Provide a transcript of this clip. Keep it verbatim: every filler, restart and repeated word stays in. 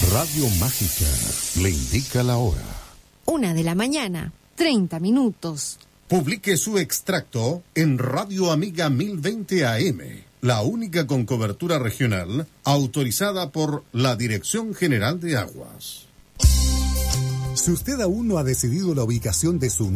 Radio Mágica le indica la hora. Una de la mañana, treinta minutos. Publique su extracto en Radio Amiga mil veinte A M, la única con cobertura regional autorizada por la Dirección General de Aguas. Si usted aún no ha decidido la ubicación de su